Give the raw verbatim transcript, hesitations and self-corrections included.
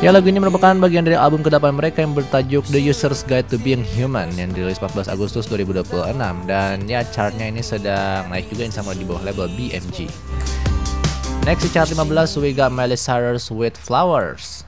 Ya, lagu ini merupakan bagian dari album kedelapan mereka yang bertajuk The User's Guide to Being Human yang dirilis empat belas Agustus dua ribu dua puluh enam, dan ya chartnya ini sedang naik juga yang sama di bawah label B M G. Next di chart lima belas we got Miley Cyrus with Flowers.